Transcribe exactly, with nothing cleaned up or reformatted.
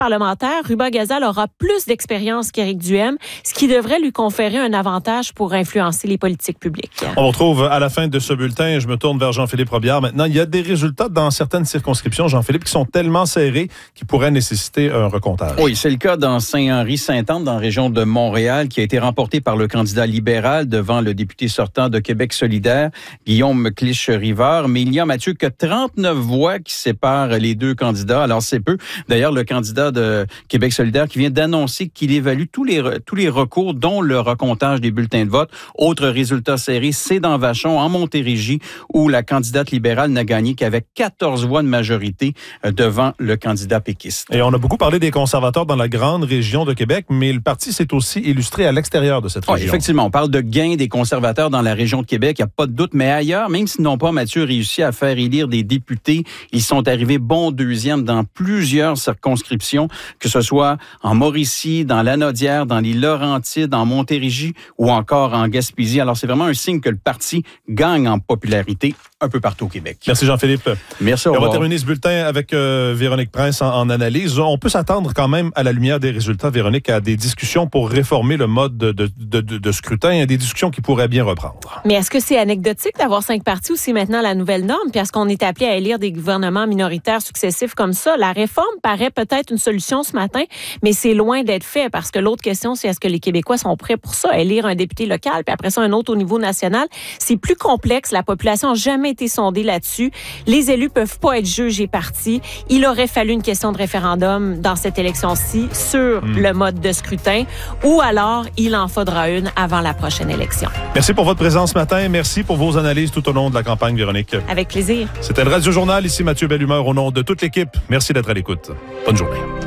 parlementaire, Ruba-Gazal aura plus d'expérience qu'Éric Duhem, ce qui devrait lui conférer un avantage pour influencer les politiques publiques. On retrouve à la fin de ce bulletin, je me tourne vers Jean-Philippe Robillard. Maintenant, il y a des résultats dans certaines circonscriptions, Jean-Philippe, qui sont tellement serrés qu'ils pourraient nécessiter un recomptage. Oui, c'est le cas dans Saint-Henri-Sainte-Anne, dans la région de Montréal, qui a été remporté par le candidat libéral devant le député sortant de Québec solidaire, Guillaume Clich-Rivard. Mais il y a, Mathieu, que trente-neuf voix qui séparent les deux candidats. Alors, c'est peu. D'ailleurs, le candidat de Québec solidaire qui vient d'annoncer qu'il évalue tous les, tous les recours, dont le recomptage des bulletins de vote. Autre résultat serré, c'est dans Vachon, en Montérégie, où la candidate libérale n'a gagné qu'avec quatorze voix de majorité devant le candidat péquiste. Et on a beaucoup parlé des conservateurs dans la grande région de Québec, mais le parti s'est aussi illustré à l'extérieur de cette région. Oui, effectivement, on parle de gain des conservateurs dans la région de Québec, il n'y a pas de doute, mais ailleurs, même s'ils n'ont pas, Mathieu, réussi à faire élire des députés, ils sont arrivés bon deuxième dans plusieurs circonscriptions, que ce soit en Mauricie, dans Lanaudière, dans les Laurentides, en Montérégie ou encore en Gaspésie. Alors, c'est vraiment un signe que le parti gagne en popularité un peu partout au Québec. Merci Jean-Philippe. Merci, au revoir. On va revoir. terminer ce bulletin avec euh, Véronique Prince en, en analyse. On peut s'attendre quand même, à la lumière des résultats, Véronique, à des discussions pour réformer le mode de, de, de, de scrutin, des discussions qui pourraient bien reprendre. Mais est-ce que c'est anecdotique d'avoir cinq partis ou c'est maintenant la nouvelle norme? Puis est-ce qu'on est appelé à élire des gouvernements minoritaires successifs comme ça? La réforme paraît peut-être une solution ce matin, mais c'est loin d'être fait parce que l'autre question, c'est est-ce que les Québécois sont prêts pour ça, élire un député local, puis après ça, un autre au niveau national? C'est plus complexe. La population n'a jamais été sondée là-dessus. Les élus peuvent pas être jugés partis. Il aurait fallu une question de référendum dans cette élection-ci sur mmh. le mode de scrutin, ou alors il en faudra une avant la prochaine élection. Merci pour votre présence ce matin. Merci pour vos analyses tout au long de la campagne, Véronique. Avec plaisir. C'était le Radio Journal. Ici Mathieu Bellumeur au nom de toute l'équipe. Merci d'être à l'écoute. Bonne journée.